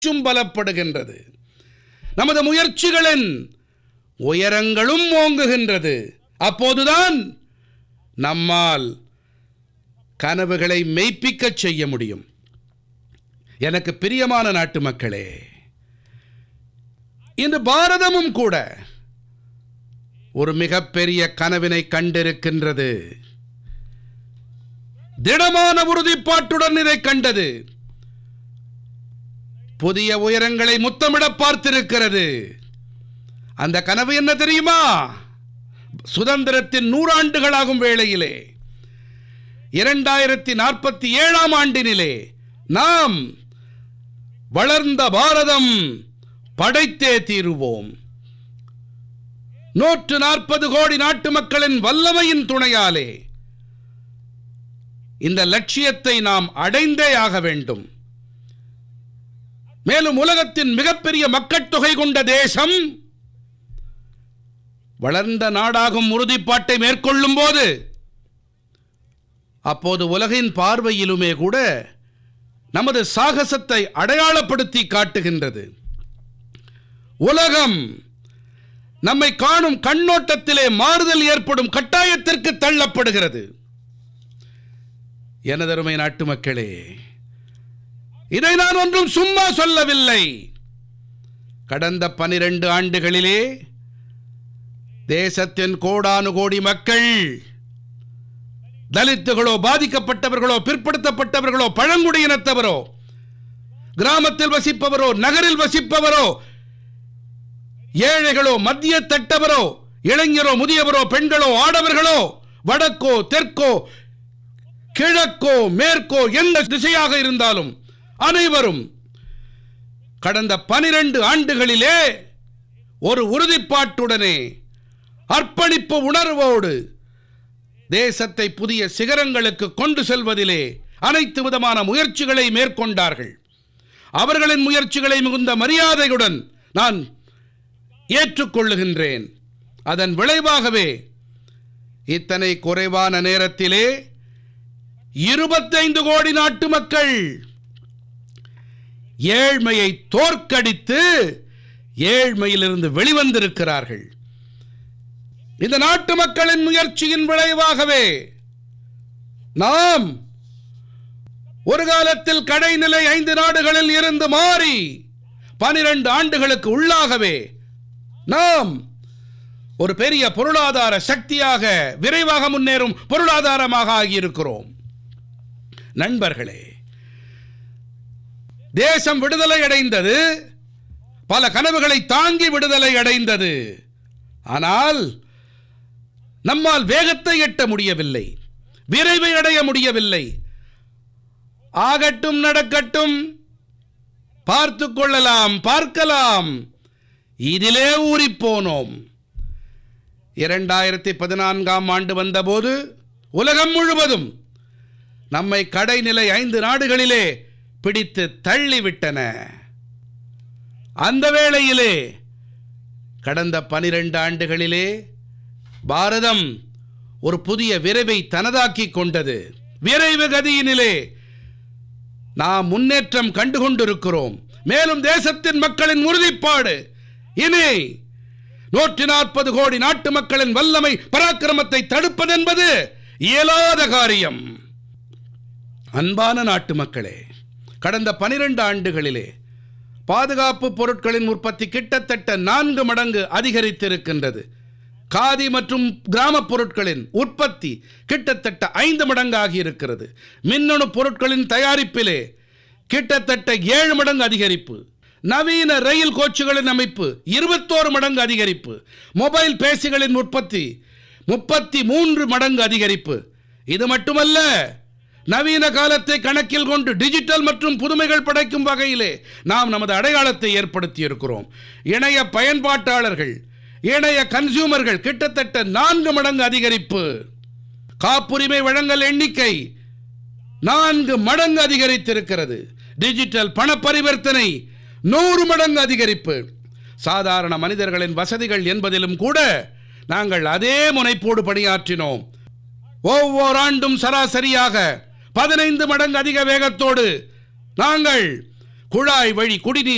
பலப்படுகின்றது. நமது முயற்சிகளின் உயரங்களும் ஓங்குகின்றது. அப்போதுதான் நம்மால் கனவுகளை மெய்ப்பிக்கச் செய்ய முடியும். எனக்கு பிரியமான நாட்டு மக்களே, இன்று பாரதமும் கூட ஒரு மிகப்பெரிய கனவினை கண்டிருக்கின்றது. திடமான உறுதிப்பாட்டுடன் இதை கண்டது. புதிய உயரங்களை முத்தமிட பார்த்திருக்கிறது. அந்த கனவு என்ன தெரியுமா? சுதந்திரத்தின் 100 ஆண்டுகளாகும் வேளையிலே 2047ஆம் ஆண்டினிலே நாம் வளர்ந்த பாரதம் படைத்தே தீருவோம். 140 கோடி நாட்டு மக்களின் வல்லமையின் துணையாலே இந்த லட்சியத்தை நாம் அடைந்தே ஆக வேண்டும். மேலும் உலகத்தின் மிகப்பெரிய மக்கட்தொகை கொண்ட தேசம் வளர்ந்த நாடாகும் உறுதிப்பாட்டை மேற்கொள்ளும் போது அப்போது உலகின் பார்வையிலுமே கூட நமது சாகசத்தை அடையாளப்படுத்தி காட்டுகின்றது. உலகம் நம்மை காணும் கண்ணோட்டத்திலே மாறுதல் ஏற்படும் கட்டாயத்திற்கு தள்ளப்படுகிறது. எனதருமை நாட்டு மக்களே, இதை நான் ஒன்றும் சும்மா சொல்லவில்லை. கடந்த 12 ஆண்டுகளிலே தேசத்தின் கோடானு கோடி மக்கள், தலித்துகளோ, பாதிக்கப்பட்டவர்களோ, பிற்படுத்தப்பட்டவர்களோ, பழங்குடியினத்தவரோ, கிராமத்தில் வசிப்பவரோ, நகரில் வசிப்பவரோ, ஏழைகளோ, மத்திய தட்டவரோ, இளைஞரோ, முதியவரோ, பெண்களோ, ஆடவர்களோ, வடக்கோ, தெற்கோ, கிழக்கோ, மேற்கோ, எந்த திசையாக இருந்தாலும் அனைவரும் கடந்த 12 ஆண்டுகளிலே ஒரு உறுதிப்பாட்டுடனே, அர்ப்பணிப்பு உணர்வோடு தேசத்தை புதிய சிகரங்களுக்கு கொண்டு செல்வதிலே அனைத்து விதமான முயற்சிகளை மேற்கொண்டார்கள். அவர்களின் முயற்சிகளை மிகுந்த மரியாதையுடன் நான் ஏற்றுக்கொள்ளுகின்றேன். அதன் விளைவாகவே இத்தனை குறைவான நேரத்திலே 25 கோடி நாட்டு மக்கள் ஏழ்மையை தோற்கடித்து ஏழ்மையிலிருந்து வெளிவந்திருக்கிறார்கள். இந்த நாட்டு மக்களின் முயற்சியின் விளைவாகவே நாம் ஒரு காலத்தில் கடைநிலை 5 நாடுகளில் இருந்து மாறி 12 ஆண்டுகளுக்கு உள்ளாகவே நாம் ஒரு பெரிய பொருளாதார சக்தியாக, விரைவாக முன்னேறும் பொருளாதாரமாக ஆகியிருக்கிறோம். நண்பர்களே, தேசம் விடுதலை அடைந்தது, பல கனவுகளை தாங்கி விடுதலை அடைந்தது. ஆனால் நம்மால் வேகத்தை எட்ட முடியவில்லை, விரைவை அடைய முடியவில்லை. ஆகட்டும், நடக்கட்டும், பார்த்துக் கொள்ளலாம், பார்க்கலாம், இதிலே ஊறிப்போனோம். 2014ஆம் ஆண்டு வந்தபோது உலகம் முழுவதும் நம்மை கடைநிலை 5 நாடுகளிலே பிடித்து தள்ளிவிட்டன. அந்த வேளையிலே கடந்த 12 ஆண்டுகளிலே பாரதம் ஒரு புதிய விரைவை தனதாக்கிக் கொண்டது. விரைவு கதியினிலே நாம் முன்னேற்றம் கண்டுகொண்டிருக்கிறோம். மேலும் தேசத்தின் மக்களின் உறுதிப்பாடு இனி 140 கோடி நாட்டு மக்களின் வல்லமை பராக்கிரமத்தை தடுப்பதென்பது இயலாத காரியம். அன்பான நாட்டு மக்களே, கடந்த 12 ஆண்டுகளிலே பாதுகாப்பு பொருட்களின் உற்பத்தி கிட்டத்தட்ட 4 மடங்கு அதிகரித்திருக்கின்றது. காதி மற்றும் கிராமப் பொருட்களின் உற்பத்தி கிட்டத்தட்ட 5 மடங்கு ஆகியிருக்கிறது. மின்னணு பொருட்களின் தயாரிப்பிலே கிட்டத்தட்ட 7 மடங்கு அதிகரிப்பு. நவீன ரயில் கோச்சுகளின் அமைப்பு 21 மடங்கு அதிகரிப்பு. மொபைல் பேசிகளின் உற்பத்தி 33 மடங்கு அதிகரிப்பு. இது மட்டுமல்ல, நவீன காலத்தை கணக்கில் கொண்டு டிஜிட்டல் மற்றும் புதுமைகள் படைக்கும் வகையிலே நாம் நமது அடையாளத்தை ஏற்படுத்தி இருக்கிறோம். இணைய பயன்பாட்டாளர்கள், இணைய கன்சூமர்கள் கிட்டத்தட்ட 4 மடங்கு அதிகரிப்பு. காப்புரிமை வழங்கல் எண்ணிக்கை 4 மடங்கு அதிகரித்திருக்கிறது. டிஜிட்டல் பண பரிவர்த்தனை 100 மடங்கு அதிகரிப்பு. சாதாரண மனிதர்களின் வசதிகள் என்பதிலும் கூட நாங்கள் அதே முனைப்போடு பணியாற்றினோம். ஒவ்வொரு ஆண்டும் சராசரியாக 15 மடங்கு அதிக வேகத்தோடு நாங்கள் குழாய் வழி குடிநீர்